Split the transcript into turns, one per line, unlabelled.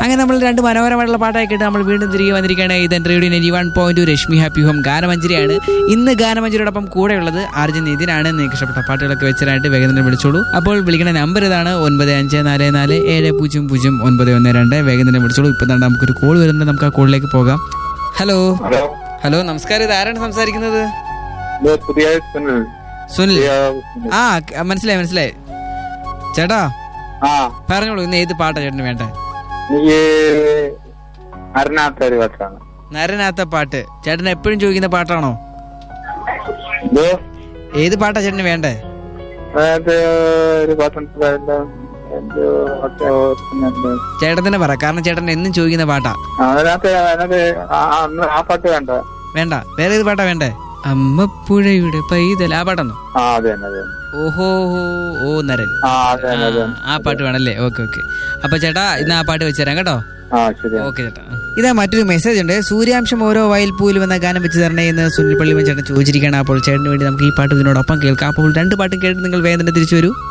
അങ്ങനെ നമ്മൾ രണ്ട് മനോഹരമായിട്ടുള്ള പാട്ടായി കേട്ട് നമ്മൾ വീണ്ടും തിരികെ വന്നിരിക്കുകയാണ്. ഇത് റേഡിയോ 91.2 രശ്മി ഹാപ്പി ഹോം ഗാനമഞ്ജരിയാണ്. ഇന്ന് ഗാനമഞ്ജരിയോടൊപ്പം കൂടെയുള്ളത് അർജുൻ നിതിനാണ്. നിങ്ങൾക്ക് ഇഷ്ടപ്പെട്ട പാട്ടുകളൊക്കെ വെച്ചിട്ടായിട്ട് വേഗം തന്നെ വിളിച്ചോളൂ. അപ്പോൾ വിളിക്കുന്ന നമ്പർ ഇതാണ് 9544700912. വേഗം തന്നെ വിളിച്ചോളൂ. ഇപ്പൊ തന്നെ നമുക്കൊരു കോൾ വരുന്നത്, നമുക്ക് ആ കോളിലേക്ക് പോകാം. ഹലോ ഹലോ, നമസ്കാരം. ഇത് ആരാണ് സംസാരിക്കുന്നത്? സുനിൽ. ആ, മനസ്സിലായി ചേട്ടാ. പറഞ്ഞോളൂ, ഇന്ന് ഏത് പാട്ടാ ചേട്ടന് വേണ്ടേ? നരനാത്ത പാട്ട് ചേട്ടൻ എപ്പോഴും ചോദിക്കുന്ന പാട്ടാണോ? ഏത് പാട്ടാ ചേട്ടന് വേണ്ടേ? ചേട്ടൻ തന്നെ പറ, കാരണം ചേട്ടൻ എന്നും ചോദിക്കുന്ന പാട്ടാ. വേണ്ട, വേറെ ഏത് പാട്ടാ വേണ്ടേ? അമ്മപ്പുഴയുടെ പൈതൽ, ആ പാട്ടാണോ? ഓഹോ ഓ നരൻ, ആ പാട്ട് വേണല്ലേ? ഓക്കെ. അപ്പൊ ചേട്ടാ ഇന്ന് ആ പാട്ട് വെച്ചുതരാം കേട്ടോ. ഓക്കെ ചേട്ടാ. ഇതാ മറ്റൊരു മെസ്സേജ് ഉണ്ട്. സൂര്യാംശം ഓരോ വയൽപ്പൂലും എന്ന ഗാനം വെച്ച് തരണേ എന്ന് സുനിൽ പള്ളിമൻ ചേട്ടൻ ചോദിച്ചിരിക്കുകയാണ്. അപ്പോൾ ചേട്ടന് വേണ്ടി നമുക്ക് ഈ പാട്ട് ഇതിനോടൊപ്പം കേൾക്കാം. അപ്പോൾ രണ്ട് പാട്ടും കേട്ട് നിങ്ങൾ വേഗം തന്നെ തിരിച്ചു വരൂ.